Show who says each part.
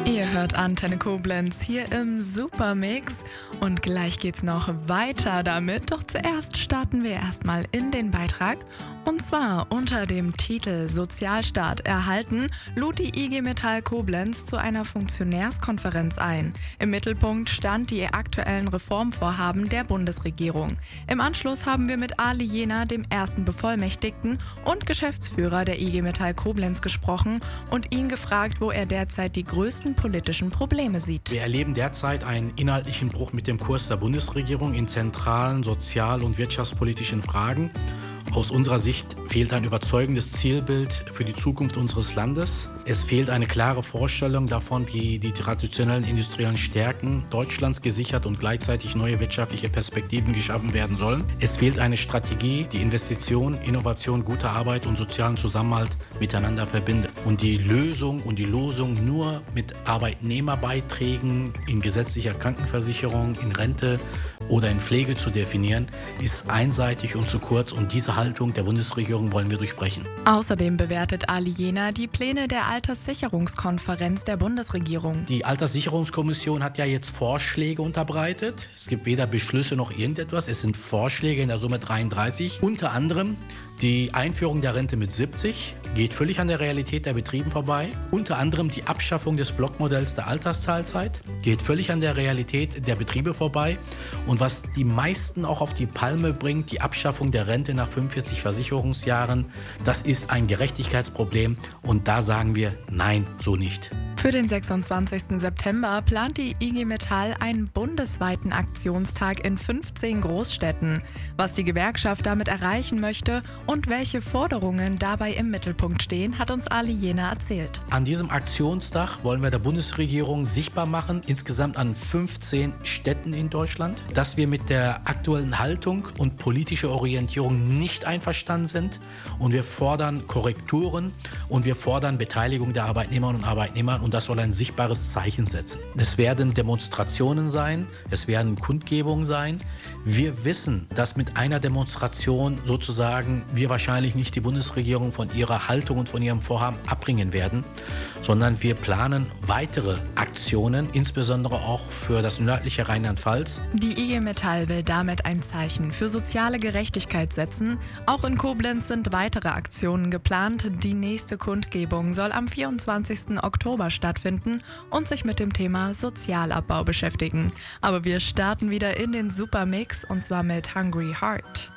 Speaker 1: Ihr hört Antenne Koblenz hier im Supermix und gleich geht's noch weiter damit. Doch zuerst starten wir erstmal in den Beitrag und zwar unter dem Titel Sozialstaat erhalten lud die IG Metall Koblenz zu einer Funktionärskonferenz ein. Im Mittelpunkt stand die aktuellen Reformvorhaben der Bundesregierung. Im Anschluss haben wir mit Ali Jena, dem ersten Bevollmächtigten und Geschäftsführer der IG Metall Koblenz gesprochen und ihn gefragt, wo er derzeit die größten politischen Probleme sieht.
Speaker 2: Wir erleben derzeit einen inhaltlichen Bruch mit dem Kurs der Bundesregierung in zentralen sozial- und wirtschaftspolitischen Fragen. Aus unserer Sicht fehlt ein überzeugendes Zielbild für die Zukunft unseres Landes. Es fehlt eine klare Vorstellung davon, wie die traditionellen industriellen Stärken Deutschlands gesichert und gleichzeitig neue wirtschaftliche Perspektiven geschaffen werden sollen. Es fehlt eine Strategie, die Investition, Innovation, gute Arbeit und sozialen Zusammenhalt miteinander verbindet. Und die Lösung und die Losung nur mit Arbeitnehmerbeiträgen in gesetzlicher Krankenversicherung, in Rente oder in Pflege zu definieren, ist einseitig und zu kurz und diese Haltung der Bundesregierung wollen wir durchbrechen.
Speaker 1: Außerdem bewertet Ali Jena die Pläne der Alterssicherungskonferenz der Bundesregierung.
Speaker 2: Die Alterssicherungskommission hat ja jetzt Vorschläge unterbreitet. Es gibt weder Beschlüsse noch irgendetwas. Es sind Vorschläge in der Summe 33. Unter anderem die Einführung der Rente mit 70 geht völlig an der Realität der Betrieben vorbei. Unter anderem die Abschaffung des Blockmodells der Altersteilzeit geht völlig an der Realität der Betriebe vorbei. Und was die meisten auch auf die Palme bringt, die Abschaffung der Rente nach 45 Versicherungsjahren, das ist ein Gerechtigkeitsproblem. Und da sagen wir, nein, so nicht.
Speaker 1: Für den 26. September plant die IG Metall einen bundesweiten Aktionstag in 15 Großstädten. Was die Gewerkschaft damit erreichen möchte und welche Forderungen dabei im Mittelpunkt stehen, hat uns Ali Jena erzählt.
Speaker 2: An diesem Aktionstag wollen wir der Bundesregierung sichtbar machen, insgesamt an 15 Städten in Deutschland, dass wir mit der aktuellen Haltung und politischer Orientierung nicht einverstanden sind. Und wir fordern Korrekturen und wir fordern Beteiligung der Arbeitnehmerinnen und Arbeitnehmer. Und das soll ein sichtbares Zeichen setzen. Es werden Demonstrationen sein, es werden Kundgebungen sein. Wir wissen, dass mit einer Demonstration sozusagen wir wahrscheinlich nicht die Bundesregierung von ihrer Haltung und von ihrem Vorhaben abbringen werden, sondern wir planen weitere Aktionen, insbesondere auch für das nördliche Rheinland-Pfalz.
Speaker 1: Die IG Metall will damit ein Zeichen für soziale Gerechtigkeit setzen. Auch in Koblenz sind weitere Aktionen geplant. Die nächste Kundgebung soll am 24. Oktober stattfinden und sich mit dem Thema Sozialabbau beschäftigen. Aber wir starten wieder in den Supermix und zwar mit Hungry Heart.